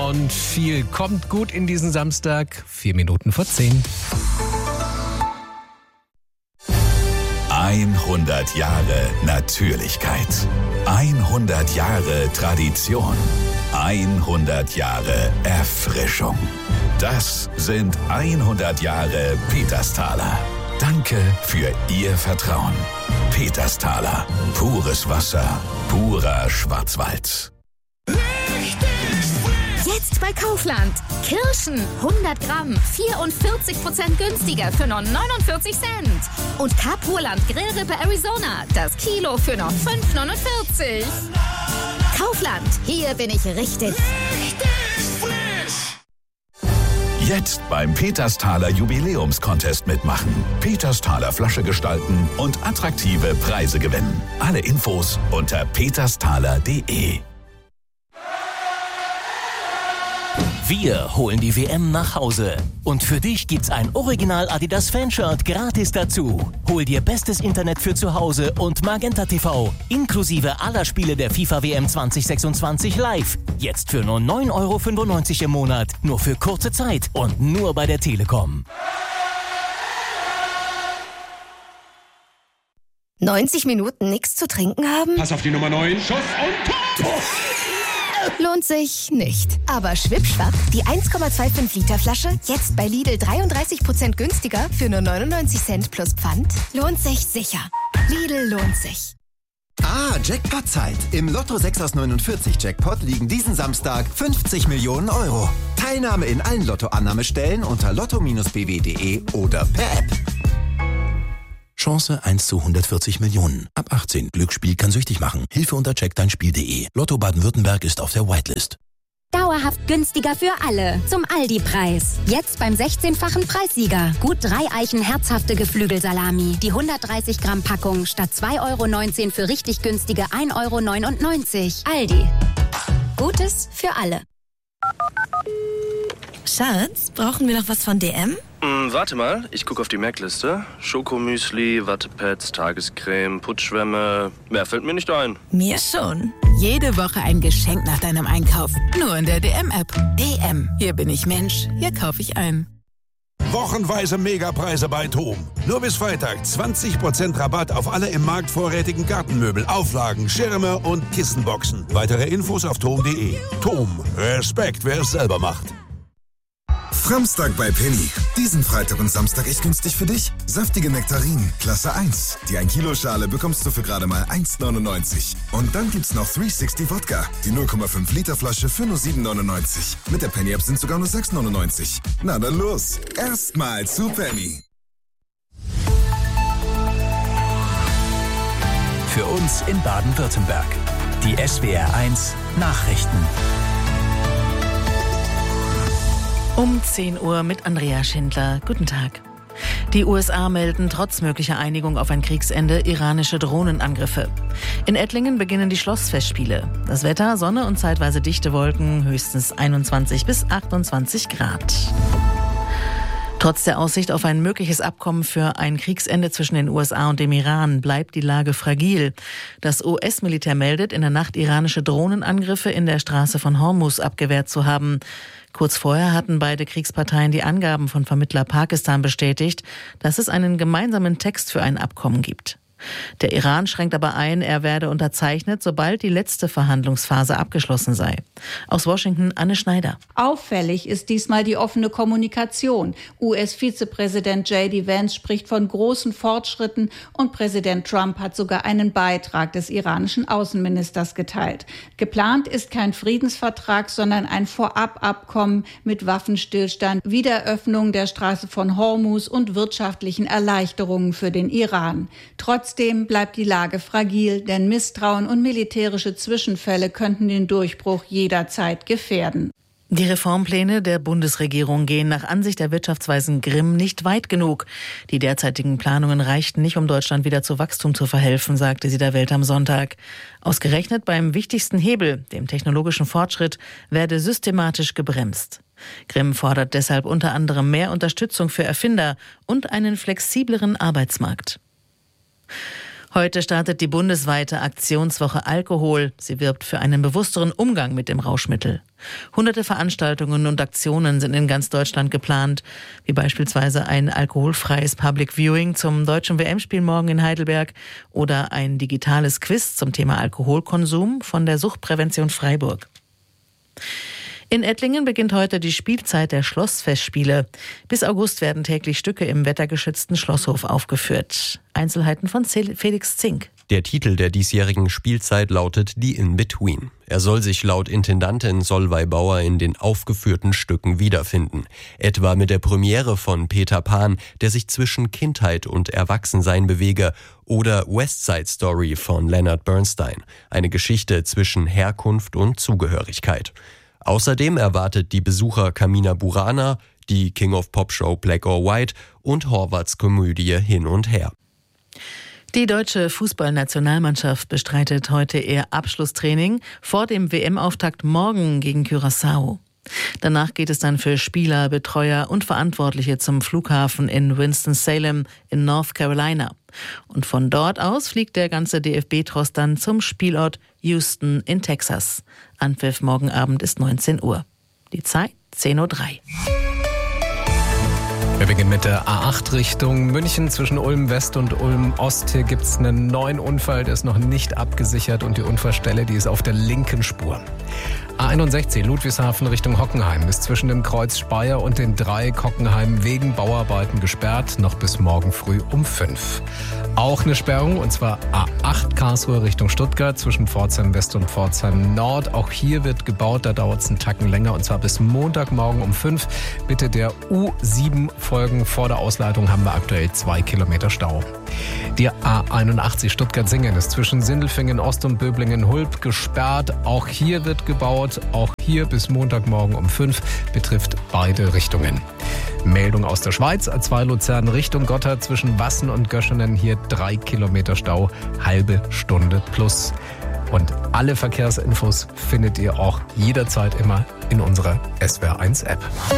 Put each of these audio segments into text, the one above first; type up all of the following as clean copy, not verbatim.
und viel kommt gut in diesen Samstag. 4 Minuten vor 10. 100 Jahre Natürlichkeit. 100 Jahre Tradition. 100 Jahre Erfrischung. Das sind 100 Jahre Petersthaler. Danke für Ihr Vertrauen. Petersthaler. Pures Wasser. Purer Schwarzwald. Jetzt bei Kaufland. Kirschen 100 Gramm 44% günstiger für nur 49 Cent. Und Capurland Grillrippe Arizona. Das Kilo für nur 5,49. Kaufland. Hier bin ich richtig frisch. Jetzt beim Petersthaler Jubiläumscontest mitmachen. Petersthaler Flasche gestalten und attraktive Preise gewinnen. Alle Infos unter petersthaler.de. Wir holen die WM nach Hause. Und für dich gibt's ein Original Adidas Fanshirt gratis dazu. Hol dir bestes Internet für zu Hause und Magenta TV. Inklusive aller Spiele der FIFA WM 2026 live. Jetzt für nur 9,95 € im Monat. Nur für kurze Zeit und nur bei der Telekom. 90 Minuten nichts zu trinken haben? Pass auf die Nummer 9. Schuss und Tor! Lohnt sich nicht. Aber Schwippschwapp, die 1,25 Liter Flasche, jetzt bei Lidl 33% günstiger für nur 99 Cent plus Pfand, lohnt sich sicher. Lidl lohnt sich. Jackpot-Zeit. Im Lotto 6 aus 49 Jackpot liegen diesen Samstag 50 Millionen €. Teilnahme in allen Lottoannahmestellen unter lotto-bw.de oder per App. Chance 1 zu 140 Millionen. Ab 18. Glücksspiel kann süchtig machen. Hilfe unter checkdeinspiel.de. Lotto Baden-Württemberg ist auf der Whitelist. Dauerhaft günstiger für alle. Zum Aldi-Preis. Jetzt beim 16-fachen Preissieger. Gut 3 Eichen herzhafte Geflügelsalami. Die 130 Gramm Packung statt 2,19 € für richtig günstige 1,99 €. Aldi. Gutes für alle. Schatz, brauchen wir noch was von DM? Warte mal, ich gucke auf die Merkliste. Schokomüsli, Wattepads, Tagescreme, Putzschwämme. Mehr fällt mir nicht ein. Mir schon. Jede Woche ein Geschenk nach deinem Einkauf. Nur in der DM-App. DM. Hier bin ich Mensch. Hier kaufe ich ein. Wochenweise Megapreise bei TOM. Nur bis Freitag 20% Rabatt auf alle im Markt vorrätigen Gartenmöbel, Auflagen, Schirme und Kissenboxen. Weitere Infos auf tom.de. TOM. Respekt, wer es selber macht. Samstag bei Penny. Diesen Freitag und Samstag echt günstig für dich. Saftige Nektarinen, Klasse 1. Die 1 Kilo Schale bekommst du für gerade mal 1,99. Und dann gibt's noch 360 Wodka. Die 0,5 Liter Flasche für nur 7,99. Mit der Penny App sind sogar nur 6,99. Na dann los. Erstmal zu Penny. Für uns in Baden-Württemberg. Die SWR1 Nachrichten. Um 10 Uhr mit Andrea Schindler. Guten Tag. Die USA melden trotz möglicher Einigung auf ein Kriegsende iranische Drohnenangriffe. In Ettlingen beginnen die Schlossfestspiele. Das Wetter, Sonne und zeitweise dichte Wolken, höchstens 21 bis 28 Grad. Trotz der Aussicht auf ein mögliches Abkommen für ein Kriegsende zwischen den USA und dem Iran bleibt die Lage fragil. Das US-Militär meldet, in der Nacht iranische Drohnenangriffe in der Straße von Hormuz abgewehrt zu haben. Kurz vorher hatten beide Kriegsparteien die Angaben von Vermittler Pakistan bestätigt, dass es einen gemeinsamen Text für ein Abkommen gibt. Der Iran schränkt aber ein, er werde unterzeichnet, sobald die letzte Verhandlungsphase abgeschlossen sei. Aus Washington Anne Schneider. Auffällig ist diesmal die offene Kommunikation. US-Vizepräsident J.D. Vance spricht von großen Fortschritten und Präsident Trump hat sogar einen Beitrag des iranischen Außenministers geteilt. Geplant ist kein Friedensvertrag, sondern ein Vorababkommen mit Waffenstillstand, Wiederöffnung der Straße von Hormuz und wirtschaftlichen Erleichterungen für den Iran. Trotzdem bleibt die Lage fragil, denn Misstrauen und militärische Zwischenfälle könnten den Durchbruch jederzeit gefährden. Die Reformpläne der Bundesregierung gehen nach Ansicht der Wirtschaftsweisen Grimm nicht weit genug. Die derzeitigen Planungen reichten nicht, um Deutschland wieder zu Wachstum zu verhelfen, sagte sie der Welt am Sonntag. Ausgerechnet beim wichtigsten Hebel, dem technologischen Fortschritt, werde systematisch gebremst. Grimm fordert deshalb unter anderem mehr Unterstützung für Erfinder und einen flexibleren Arbeitsmarkt. Heute startet die bundesweite Aktionswoche Alkohol. Sie wirbt für einen bewussteren Umgang mit dem Rauschmittel. Hunderte Veranstaltungen und Aktionen sind in ganz Deutschland geplant, wie beispielsweise ein alkoholfreies Public Viewing zum deutschen WM-Spiel morgen in Heidelberg oder ein digitales Quiz zum Thema Alkoholkonsum von der Suchtprävention Freiburg. In Ettlingen beginnt heute die Spielzeit der Schlossfestspiele. Bis August werden täglich Stücke im wettergeschützten Schlosshof aufgeführt. Einzelheiten von Felix Zink. Der Titel der diesjährigen Spielzeit lautet Die In-Between. Er soll sich laut Intendantin Solveig Bauer in den aufgeführten Stücken wiederfinden. Etwa mit der Premiere von Peter Pan, der sich zwischen Kindheit und Erwachsensein bewege, oder West Side Story von Leonard Bernstein, eine Geschichte zwischen Herkunft und Zugehörigkeit. Außerdem erwartet die Besucher Carmina Burana, die King of Pop Show Black or White und Horvaths Komödie Hin und Her. Die deutsche Fußballnationalmannschaft bestreitet heute ihr Abschlusstraining vor dem WM-Auftakt morgen gegen Curaçao. Danach geht es dann für Spieler, Betreuer und Verantwortliche zum Flughafen in Winston-Salem in North Carolina. Und von dort aus fliegt der ganze DFB-Tross dann zum Spielort Houston in Texas. Anpfiff morgen Abend ist 19 Uhr. Die Zeit 10:03 Uhr. Wir beginnen mit der A8 Richtung München zwischen Ulm West und Ulm Ost. Hier gibt es einen neuen Unfall, der ist noch nicht abgesichert und die Unfallstelle, die ist auf der linken Spur. A61 Ludwigshafen Richtung Hockenheim ist zwischen dem Kreuz Speyer und den Dreieck Hockenheim wegen Bauarbeiten gesperrt, noch bis morgen früh um 5. Auch eine Sperrung, und zwar A8 Karlsruhe Richtung Stuttgart zwischen Pforzheim West und Pforzheim Nord. Auch hier wird gebaut, da dauert es einen Tacken länger, und zwar bis Montagmorgen um 5. Bitte der U7 folgen. Vor der Ausleitung haben wir aktuell 2 Kilometer Stau. Die A81 Stuttgart-Singen ist zwischen Sindelfingen Ost und Böblingen-Hulb gesperrt. Auch hier wird gebaut. Auch hier bis Montagmorgen um 5, betrifft beide Richtungen. Meldung aus der Schweiz, A2 Luzern Richtung Gotthard zwischen Wassen und Göschenen, hier 3 Kilometer Stau, halbe Stunde plus. Und alle Verkehrsinfos findet ihr auch jederzeit immer in unserer SWR1-App.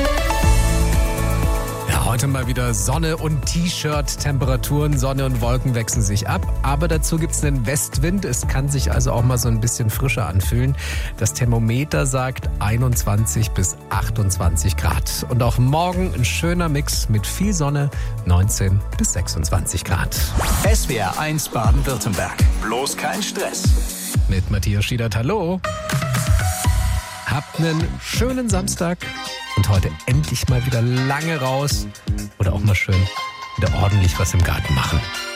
Ja, heute mal wieder Sonne und T-Shirt-Temperaturen. Sonne und Wolken wechseln sich ab. Aber dazu gibt es einen Westwind. Es kann sich also auch mal so ein bisschen frischer anfühlen. Das Thermometer sagt 21 bis 28 Grad. Und auch morgen ein schöner Mix mit viel Sonne, 19 bis 26 Grad. SWR1 Baden-Württemberg. Bloß kein Stress. Mit Matthias Schiedert, hallo. Habt einen schönen Samstag. Und heute endlich mal wieder lange raus oder auch mal schön wieder ordentlich was im Garten machen.